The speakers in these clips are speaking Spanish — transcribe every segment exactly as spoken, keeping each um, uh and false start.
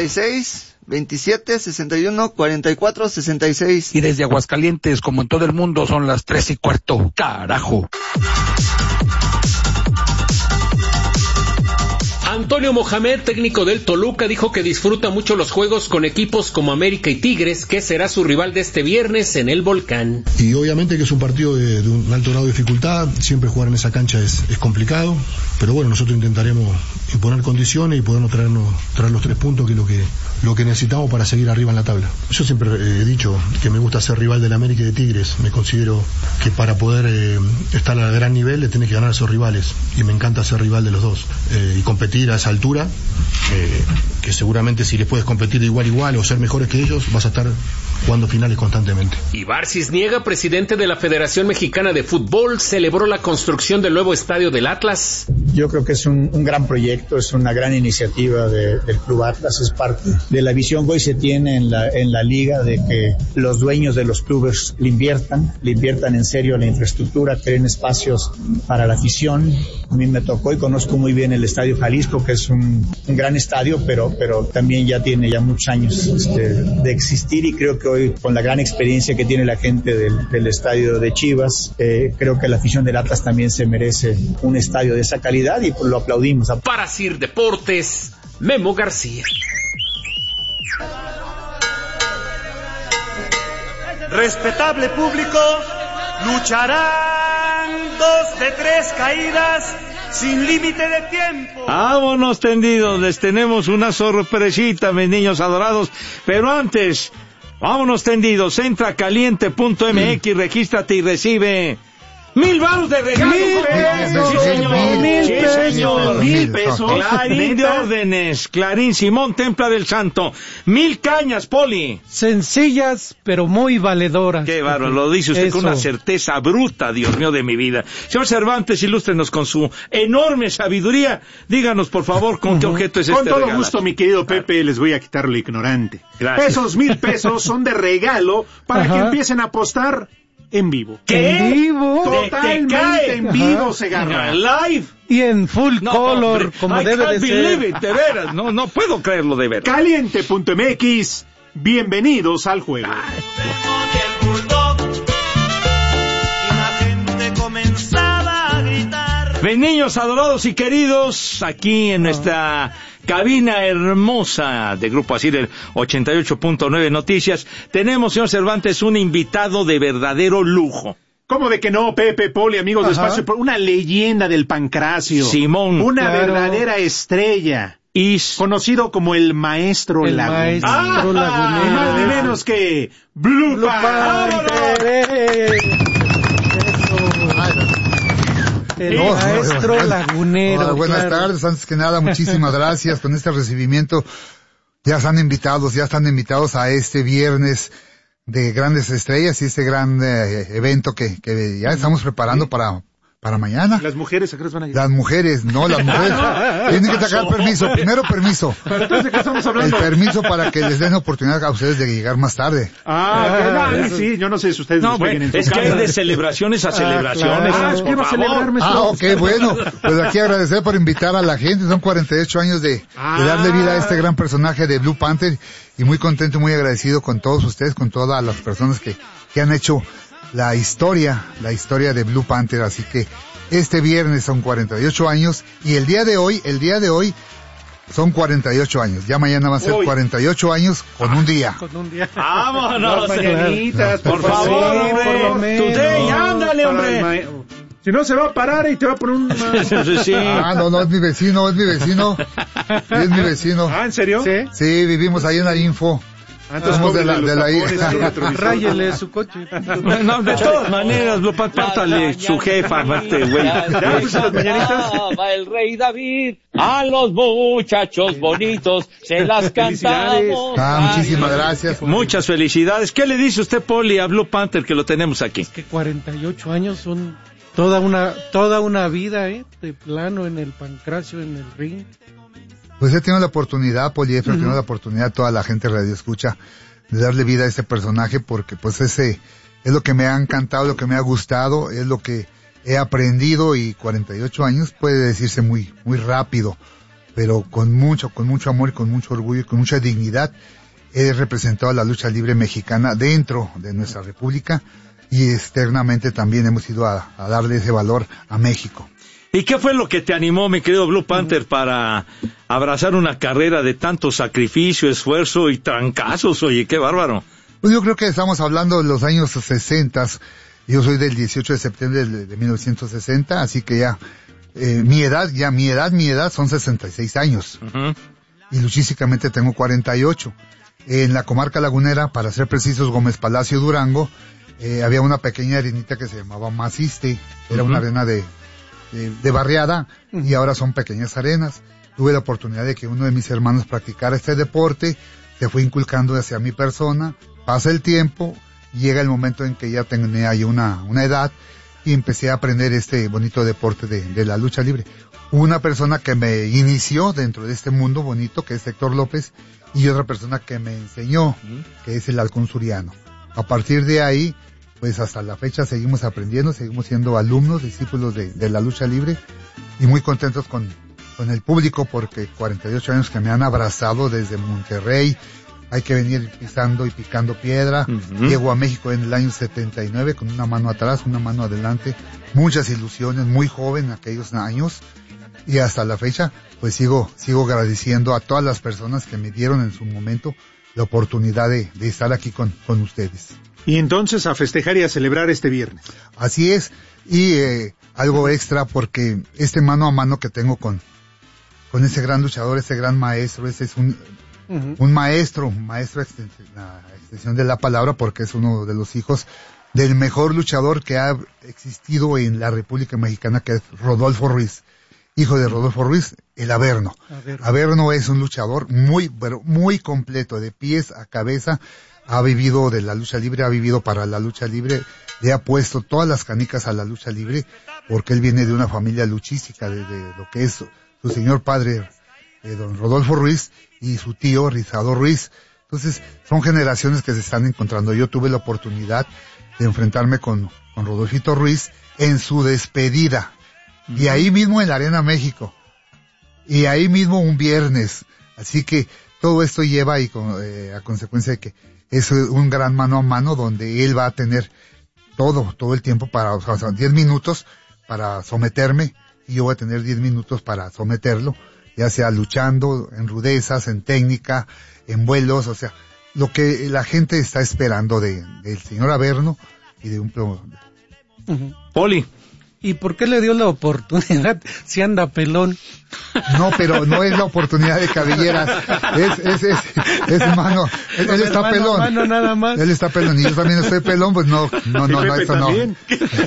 y seis, veintisiete, sesenta y uno, cuarenta y cuatro, sesenta y seis. Y desde Aguascalientes, como en todo el mundo, son las tres y cuarto. ¡Carajo! Antonio Mohamed, técnico del Toluca, dijo que disfruta mucho los juegos con equipos como América y Tigres, que será su rival de este viernes en el Volcán. Y obviamente que es un partido de, de un alto grado de dificultad, siempre jugar en esa cancha es, es complicado, pero bueno, nosotros intentaremos imponer condiciones y podernos traernos, traer los tres puntos, que es lo que, lo que necesitamos para seguir arriba en la tabla. Yo siempre he dicho que me gusta ser rival del América y de Tigres, me considero que para poder eh, estar a gran nivel le tenés que ganar a esos rivales, y me encanta ser rival de los dos, eh, y competir a esa altura, eh, que seguramente si les puedes competir de igual a igual o ser mejores que ellos, vas a estar jugando finales constantemente. Ibar Cisniega, presidente de la Federación Mexicana de Fútbol, celebró la construcción del nuevo estadio del Atlas. Yo creo que es un, un gran proyecto, es una gran iniciativa de, del Club Atlas, es parte de la visión que hoy se tiene en la, en la liga, de que los dueños de los clubes le inviertan, le inviertan en serio a la infraestructura, creen espacios para la afición. A mí me tocó y conozco muy bien el Estadio Jalisco, que es un, un gran estadio, pero, pero también ya tiene ya muchos años este, de existir, y creo que hoy, con la gran experiencia que tiene la gente del, del estadio de Chivas, eh, creo que la afición del Atlas también se merece un estadio de esa calidad, y pues lo aplaudimos. Para Sir Deportes, Memo García. Respetable público, lucharán dos de tres caídas sin límite de tiempo. Vámonos tendidos, les tenemos una sorpresita, mis niños adorados, pero antes, vámonos tendidos, entra a caliente punto eme equis, regístrate y recibe mil baros de regalo. Mil pesos, sí, señor. Mil Sí, pesos. señor. Mil pesos. Clarín de órdenes. Clarín Simón Templa del Santo. Mil cañas, Poli. Sencillas, pero muy valedoras. Qué bárbaro, lo dice usted Eso. con una certeza bruta, Dios mío de mi vida. Señor Cervantes, ilústrenos con su enorme sabiduría. Díganos, por favor, con qué objeto es Con este todo regalo. gusto, mi querido Pepe, les voy a quitar lo ignorante. Gracias. Esos mil pesos son de regalo para Ajá. que empiecen a apostar en vivo. ¿Qué? En vivo. Totalmente cae. en vivo, Ajá. Segarra. Live. Y en full No, color, hombre, como I debe can't de believe ser. it, de veras, no, no puedo creerlo de veras. Caliente punto eme equis, bienvenidos al juego. Mis niños adorados y queridos, aquí en nuestra cabina hermosa de Grupo Asir, el ochenta y ocho punto nueve Noticias, tenemos, señor Cervantes, un invitado de verdadero lujo. ¿Cómo de que no, Pepe, Poli, amigos de Ajá. Espacio? Una leyenda del pancracio. Simón. Una Claro. verdadera estrella. Is... Conocido como el Maestro El Lagunero. Maestro Ah, Lagunero. ni más ni menos que Blue, Blue Panther. Panther. ¡Eh! El No, maestro no, no, lagunero. Hola, buenas claro. tardes, antes que nada, muchísimas gracias con este recibimiento. Ya están invitados, ya están invitados a este viernes de Grandes Estrellas y este gran eh, evento que, que ya estamos preparando para, para mañana. Las mujeres, ¿a qué les van a ir? Las mujeres, no, las mujeres. Tienen que sacar permiso, primero permiso. Entonces, ¿de qué estamos El hablando? permiso para que les den oportunidad a ustedes de llegar más tarde. Ah, ok, Ah, no, eso. sí, yo no sé si ustedes No, nos jueguen bueno, en su es que casa. hay de celebraciones a celebraciones. claro. Ah, por quiero favor. celebrarme. Ah, ok, bueno, pues aquí agradecer por invitar a la gente, son cuarenta y ocho años de, de darle vida a este gran personaje de Blue Panther, y muy contento, muy agradecido con todos ustedes, con todas las personas que, que han hecho la historia, la historia de Blue Panther, así que este viernes son cuarenta y ocho años, y el día de hoy, el día de hoy son cuarenta y ocho años, ya mañana va a ser Uy. cuarenta y ocho años con un día. Con un día. Vámonos, Las mañanitas, por por favor, favor, hombre. por lo menos. Today, ándale, Para el hombre. ma- Si no, se va a parar y te va a poner un... Sí, sí. Ah, no, no, es mi vecino, es mi vecino, es mi vecino. Ah, ¿en serio? ¿Sí? Sí, vivimos ahí en la Info. Ah, entonces Somos de cóbrele la, los de la tapones hija. y el retrovisor. Ráyele su coche. No, de todas maneras, Blue Panther, pártale su jefa, mate, güey. ¿Ya puse las mañanitas? Cantaba el rey David, a los muchachos bonitos se las cantamos. Ah, muchísimas gracias. Muchas felicidades. ¿Qué le dice usted, Poli, a Blue Panther, que lo tenemos aquí? Que cuarenta y ocho años son toda una toda una vida, ¿eh? De plano en el pancracio, en el ring. Pues he tenido la oportunidad, Poliefra, he tenido la oportunidad, toda la gente radio escucha, de darle vida a este personaje, porque pues ese es lo que me ha encantado, lo que me ha gustado, es lo que he aprendido, y cuarenta y ocho años puede decirse muy, muy rápido. pero con mucho, con mucho amor y con mucho orgullo y con mucha dignidad he representado a la lucha libre mexicana dentro de nuestra república y externamente también hemos ido a, a darle ese valor a México. ¿Y qué fue lo que te animó, mi querido Blue Panther, para abrazar una carrera de tanto sacrificio, esfuerzo y trancazos? Oye, qué bárbaro. Pues yo creo que estamos hablando de los años sesenta. Yo soy del dieciocho de septiembre de, de mil novecientos sesenta, así que ya eh, mi edad, ya mi edad, mi edad son sesenta y seis años. Uh-huh. Y luchísticamente tengo cuarenta y ocho. En la comarca lagunera, para ser precisos, Gómez Palacio, Durango, eh, había una pequeña arenita que se llamaba Maciste. Era uh-huh. una arena de, de, de barriada, uh-huh. y ahora son pequeñas arenas. Tuve la oportunidad de que uno de mis hermanos practicara este deporte, se fue inculcando hacia mi persona, pasa el tiempo, llega el momento en que ya tenía yo una, una edad, y empecé a aprender este bonito deporte de, de la lucha libre. Una persona que me inició dentro de este mundo bonito, que es Héctor López, y otra persona que me enseñó, que es el Halcón Suriano. A partir de ahí, pues hasta la fecha seguimos aprendiendo, seguimos siendo alumnos, discípulos de, de la lucha libre, y muy contentos con, con el público, porque cuarenta y ocho años que me han abrazado desde Monterrey. Hay que venir pisando y picando piedra. Uh-huh. Llego a México en el año setenta y nueve con una mano atrás, una mano adelante, muchas ilusiones, muy joven en aquellos años, y hasta la fecha pues sigo sigo agradeciendo a todas las personas que me dieron en su momento la oportunidad de, de estar aquí con, con ustedes. Y entonces a festejar y a celebrar este viernes. Así es, y eh, algo extra, porque este mano a mano que tengo con, con ese gran luchador, ese gran maestro, ese es un... Uh-huh. Un maestro, un maestro extensión, la extensión de la palabra, porque es uno de los hijos del mejor luchador que ha existido en la República Mexicana, que es Rodolfo Ruiz, hijo de Rodolfo Ruiz, el Averno. Averno, Averno es un luchador muy, pero muy completo, de pies a cabeza, ha vivido de la lucha libre, ha vivido para la lucha libre, le ha puesto todas las canicas a la lucha libre, porque él viene de una familia luchística, de, de lo que es su señor padre, eh, don Rodolfo Ruiz, y su tío Rizado Ruiz. Entonces son generaciones que se están encontrando. Yo tuve la oportunidad de enfrentarme con, con Rodolfito Ruiz en su despedida, uh-huh. y ahí mismo en la Arena México, y ahí mismo un viernes. Así que todo esto lleva y con, eh, a consecuencia de que es un gran mano a mano, donde él va a tener todo, todo el tiempo para, o sea, diez minutos para someterme, y yo voy a tener diez minutos para someterlo, ya sea luchando, en rudezas, en técnica, en vuelos, o sea, lo que la gente está esperando de del señor Averno y de un... Uh-huh. Poli. ¿Y por qué le dio la oportunidad si anda pelón? No, pero no es la oportunidad de cabelleras, es, es, es, es mano, él, él está mano, pelón, mano nada más. Él está pelón, y yo también estoy pelón, pues no, no, no, no, esto no. Y el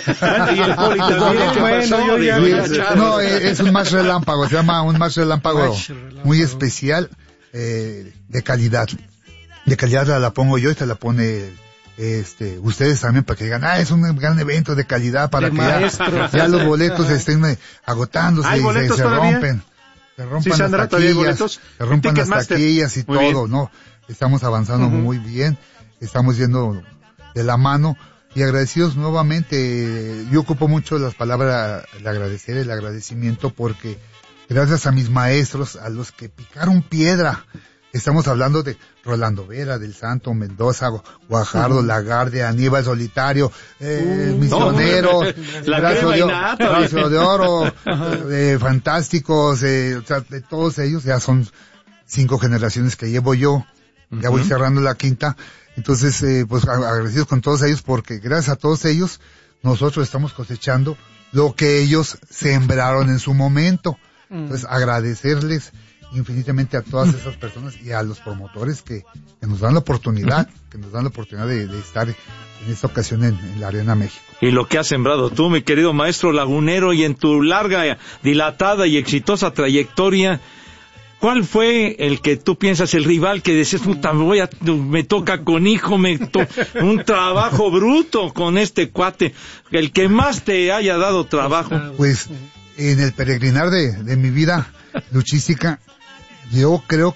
Poli también. Bueno, yo ya sí, no, es un match relámpago, se llama un match relámpago, match relámpago. Muy especial, eh, de calidad, de calidad la, la pongo yo y te la pone... Este, ustedes también, para que digan, ah, es un gran evento de calidad, para de que ya, ya los boletos estén agotándose y se, se rompen, se rompan sí, las taquillas, se rompan las taquillas y muy todo, bien. ¿No? Estamos avanzando uh-huh. muy bien, estamos yendo de la mano, y agradecidos nuevamente. Yo ocupo mucho las palabras, el agradecer, el agradecimiento, porque gracias a mis maestros, a los que picaron piedra, estamos hablando de Rolando Vera, del Santo, Mendoza, Guajardo, uh-huh. Lagarde, Aníbal Solitario, eh, uh, Misionero, no, Brazo, de, Brazo de Oro, eh, Fantásticos, eh, o sea, de todos ellos, ya son cinco generaciones que llevo yo, uh-huh. ya voy cerrando la quinta, entonces, eh, pues agradecidos con todos ellos, porque gracias a todos ellos, nosotros estamos cosechando lo que ellos sembraron en su momento. Uh-huh. Entonces, agradecerles infinitamente a todas esas personas y a los promotores que, que nos dan la oportunidad, uh-huh. que nos dan la oportunidad de, de estar en esta ocasión en, en la Arena México. Y lo que has sembrado tú, mi querido maestro lagunero, y en tu larga, dilatada y exitosa trayectoria, ¿cuál fue el que tú piensas, el rival que decías, puta, me, voy a, me toca con hijo, me to, un trabajo bruto con este cuate, el que más te haya dado trabajo? Pues en el peregrinar de, de mi vida luchística, yo creo que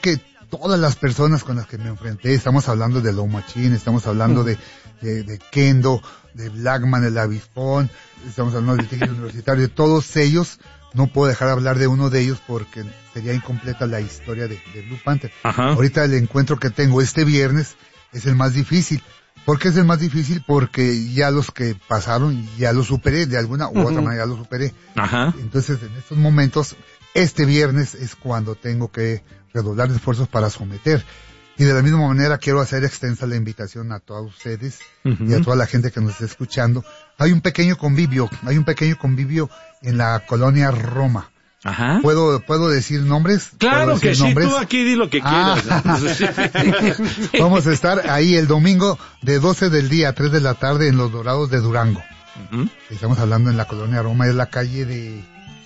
todas las personas con las que me enfrenté, estamos hablando de Low Machine, estamos hablando de, de, de Kendo, de Blackman, el Avispón, estamos hablando del Tigre Universitario, de todos ellos. No puedo dejar de hablar de uno de ellos porque sería incompleta la historia de, de Blue Panther. Ajá. Ahorita el encuentro que tengo este viernes es el más difícil. ¿Por qué es el más difícil? Porque ya los que pasaron, ya los superé, de alguna u otra uh-huh. manera los superé. Ajá. Entonces, en estos momentos, este viernes es cuando tengo que redoblar esfuerzos para someter. Y de la misma manera quiero hacer extensa la invitación a todos ustedes uh-huh. y a toda la gente que nos está escuchando. Hay un pequeño convivio, hay un pequeño convivio en la colonia Roma. Ajá. ¿Puedo, puedo decir nombres? Claro decir que sí, nombres? tú aquí di lo que ah. quieras. Vamos a estar ahí el domingo de doce del día a tres de la tarde en Los Dorados de Durango. Uh-huh. Estamos hablando en la colonia Roma, es la calle de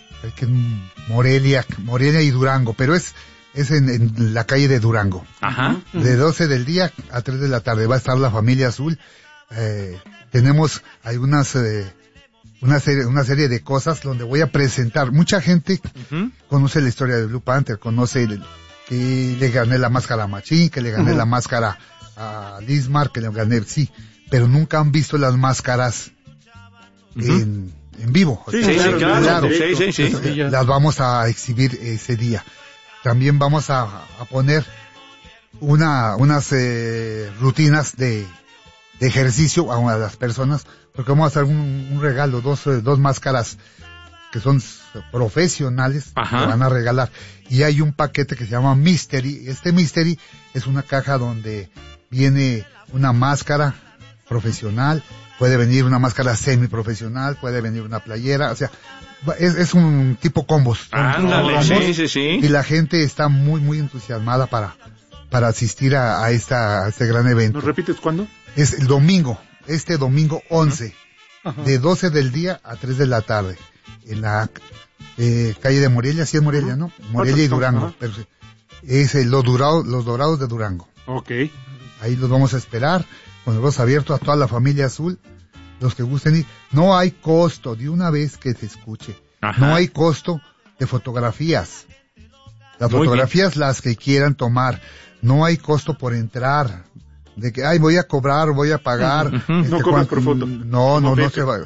Morelia, Morelia y Durango, pero es es en, en la calle de Durango. Ajá. De doce del día a tres de la tarde va a estar la familia Azul. Eh, tenemos algunas, eh, una serie, una serie de cosas donde voy a presentar. Mucha gente uh-huh. conoce la historia de Blue Panther, conoce el, que le gané la máscara a Machín, que le gané uh-huh. la máscara a Lismar, que le gané, sí, pero nunca han visto las máscaras uh-huh. en, en vivo. Sí, sí, claro, claro, claro. Sí, sí, sí, sí. Las vamos a exhibir ese día. También vamos a, a poner una, unas eh, rutinas de, de ejercicio a las personas, porque vamos a hacer un, un regalo, dos, dos máscaras que son profesionales, Ajá. que van a regalar. Y hay un paquete que se llama Mystery. Este Mystery es una caja donde viene una máscara profesional, puede venir una máscara semiprofesional, puede venir una playera, o sea, es, es un tipo combos. Ándale, sí, sí, sí. Y la gente está muy, muy entusiasmada para, para asistir a, a esta, a este gran evento. ¿Nos repites cuándo? Es el domingo, este domingo once, Ajá. de doce del día a tres de la tarde, en la eh, calle de Morelia, sí es Morelia, ¿no? Morelia y Durango, Ajá. pero es el, los, Dorados, los Dorados de Durango. Ok. Ahí los vamos a esperar, con los brazos abiertos a toda la familia Azul. Los que gusten ir, no hay costo, de una vez que se escuche, Ajá. no hay costo de fotografías. Las Muy fotografías bien. Las que quieran tomar, no hay costo por entrar, de que, ay, voy a cobrar, voy a pagar. Uh-huh. Este, no cobras por foto. No, no, no se va.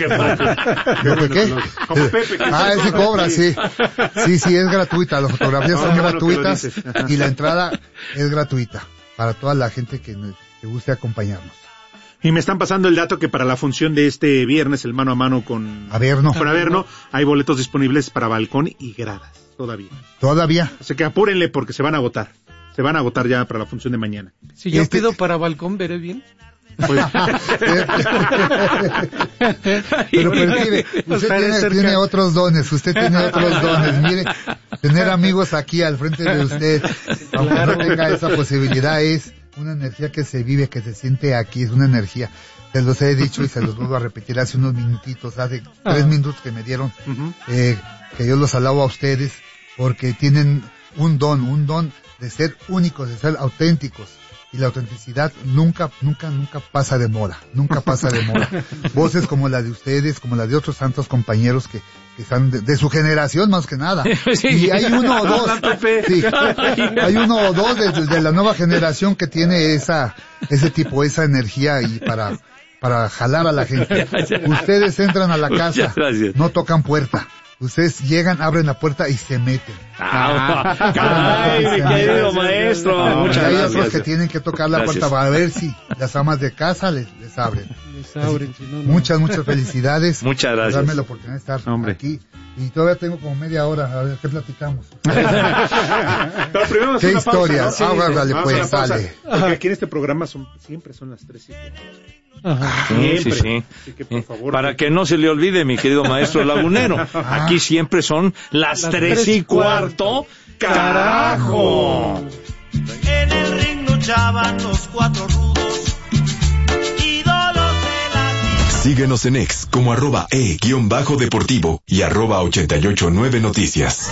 ¿Qué? ¿Qué? Como Pepe, que ah, ese cobra, sí. Sí, sí, es gratuita, las fotografías no, son no, gratuitas no y la entrada es gratuita para toda la gente que, que guste acompañarnos. Y me están pasando el dato que para la función de este viernes, el mano a mano con Averno, con Averno, hay boletos disponibles para balcón y gradas, todavía. Todavía. Así que apúrenle porque se van a agotar. Se van a agotar ya para la función de mañana. Si yo este... pido para balcón, ¿veré bien? Pues, pero percibe, usted tiene, tiene otros dones, usted tiene otros dones. Mire, tener amigos aquí al frente de usted, aunque claro. no tenga esa posibilidad, es una energía que se vive, que se siente aquí, es una energía. Se los he dicho y se los vuelvo a repetir hace unos minutitos, hace ah. tres minutos que me dieron, uh-huh. eh, que yo los alabo a ustedes, porque tienen un don, un don de ser únicos, de ser auténticos. Y la autenticidad nunca, nunca, nunca pasa de moda, nunca pasa de moda. Voces como la de ustedes, como la de otros tantos compañeros que, que están de, de su generación más que nada. Sí. Y hay uno o dos, sí, hay uno o dos de, de la nueva generación que tiene esa, ese tipo, esa energía y para, para jalar a la gente. Ustedes entran a la casa, no tocan puerta. Ustedes llegan, abren la puerta y se meten. Ah, ¡Ay, mi querido maestro! No, muchas hay gracias. Otros que tienen que tocar la gracias. puerta para ver si las amas de casa les, les abren. Les abren, si no, no. Muchas, muchas felicidades. Muchas gracias. Por darme la oportunidad de estar Hombre. aquí. Y todavía tengo como media hora. A ver, ¿qué platicamos? Pero primero ¿Qué historia? ¿No? Sí, ah, sí, dale, pues, dale. Porque aquí en este programa son, siempre son las tres y Ajá. Sí, sí, sí. Así que, por favor, para que no se le olvide, mi querido maestro lagunero, ah. aquí siempre son las, las tres, tres y cuarto. ¡Carajo! En el ring luchaban los cuatro rudos, ídolos de la vida. Síguenos en X como arroba e guión bajo deportivo y arroba ochenta y ocho nueve noticias.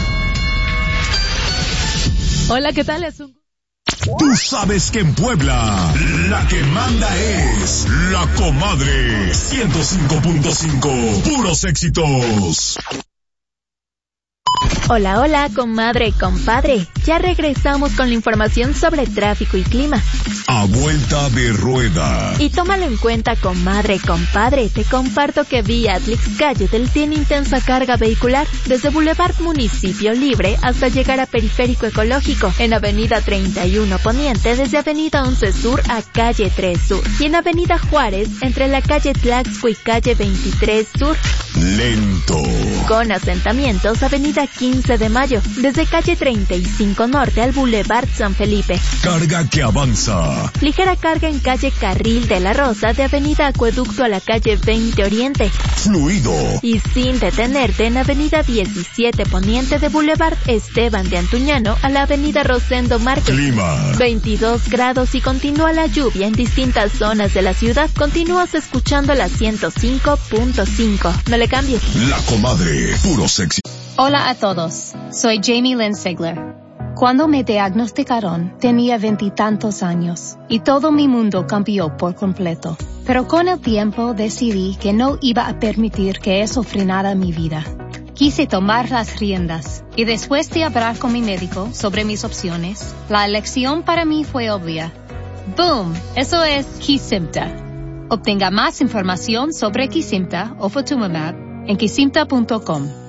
Hola, ¿qué tal? Es un... Tú sabes que en Puebla la que manda es La Comadre. ciento cinco punto cinco, puros éxitos. Hola, hola, comadre, compadre. Ya regresamos con la información sobre tráfico y clima. A vuelta de rueda. Y tómalo en cuenta, comadre, compadre. Te comparto que vía Atlix Galletel tiene intensa carga vehicular desde Boulevard Municipio Libre hasta llegar a Periférico Ecológico, en Avenida treinta y uno Poniente desde Avenida once Sur a Calle tres Sur, y en Avenida Juárez entre la Calle Tlaxco y Calle veintitrés Sur. Lento. Con asentamientos, Avenida quince de Mayo, desde Calle treinta y cinco Norte al Boulevard San Felipe. Carga que avanza. Ligera carga en Calle Carril de la Rosa, de Avenida Acueducto a la Calle veinte Oriente. Fluido. Y sin detenerte en Avenida diecisiete Poniente de Boulevard Esteban de Antuñano a la Avenida Rosendo Márquez. Clima. veintidós grados y continúa la lluvia en distintas zonas de la ciudad. Continúas escuchando la ciento cinco punto cinco. No le cambies. La comadre, puro sexy. Hola a todos, soy Jamie Lynn Sigler. Cuando me diagnosticaron, tenía veintitantos años y todo mi mundo cambió por completo. Pero con el tiempo decidí que no iba a permitir que eso frenara mi vida. Quise tomar las riendas y después de hablar con mi médico sobre mis opciones, la elección para mí fue obvia. ¡Boom! Eso es Kesimpta. Obtenga más información sobre Kesimpta o Ofatumumab en kesimpta punto com.